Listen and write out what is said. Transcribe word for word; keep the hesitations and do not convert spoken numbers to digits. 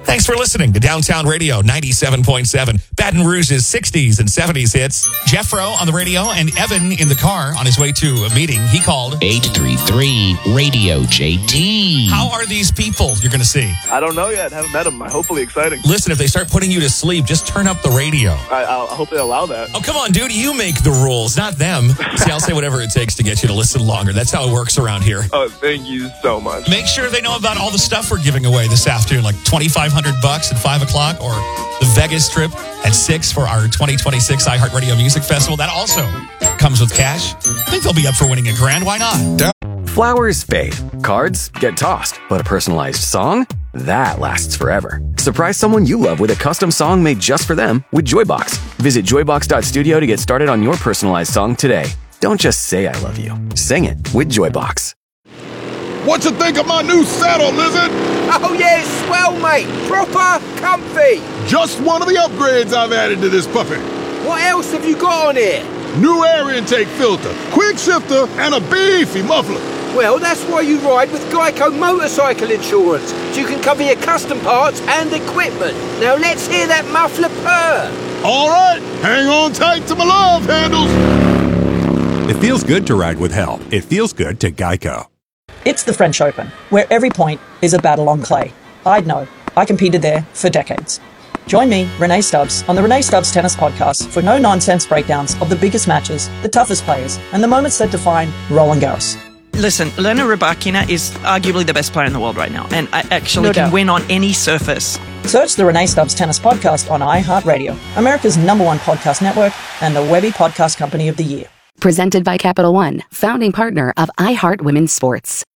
Thanks for listening to Downtown Radio ninety-seven point seven. Baton Rouge's sixties and seventies hits. Jeffro on the radio and Evan in the car on his way to a meeting. He called eight three three radio J T. How are these people you're going to see? I don't know yet. Haven't met them. Hopefully exciting. Listen, if they start putting you to sleep, just turn up the radio. I, I'll, I hope they allow that. Oh, come on, dude. You make the rules, not them. See, I'll say whatever it takes to get you to listen longer. That's how it works around here. Oh, thank you so much. Make sure they know about all the stuff we're giving away this afternoon, like twenty-five hundred bucks at five o'clock, or the Vegas trip at six for our twenty twenty-six iHeartRadio Music Festival. That also comes with cash. I think they'll be up for winning a grand. Why not? Flowers fade, cards get tossed, but a personalized song? That lasts forever. Surprise someone you love with a custom song made just for them with Joybox. Visit joybox dot studio to get started on your personalized song today. Don't just say I love you. Sing it with Joybox. What you think of my new saddle, Lizard? Oh yeah, it's swell, mate. Proper comfy. Just one of the upgrades I've added to this puppy. What else have you got on here? New air intake filter, quick shifter, and a beefy muffler. Well, that's why you ride with Geico Motorcycle Insurance. So you can cover your custom parts and equipment. Now let's hear that muffler purr. All right, hang on tight to my love handles. It feels good to ride with help. It feels good to Geico. It's the French Open, where every point is a battle on clay. I'd know. I competed there for decades. Join me, Renee Stubbs, on the Renee Stubbs Tennis Podcast for no-nonsense breakdowns of the biggest matches, the toughest players, and the moments that define Roland Garros. Listen, Elena Rybakina is arguably the best player in the world right now, and I actually No can doubt. win on any surface. Search the Renee Stubbs Tennis Podcast on iHeartRadio, America's number one podcast network, and the Webby Podcast Company of the Year. Presented by Capital One, founding partner of iHeart Women's Sports.